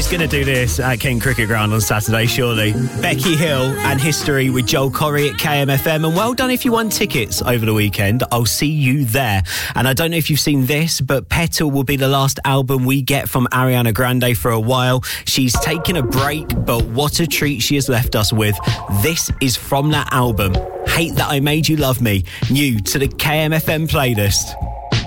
Gonna do this at King Cricket Ground on Saturday, surely. Becky Hill and History with Joel Corry at KMFM. And well done if you won tickets over the weekend. I'll see you there. And I don't know if you've seen this, but Petal will be the last album we get from Ariana Grande for a while. She's taken a break, but what a treat she has left us with. This is from that album, Hate That I Made You Love Me, new to the KMFM playlist.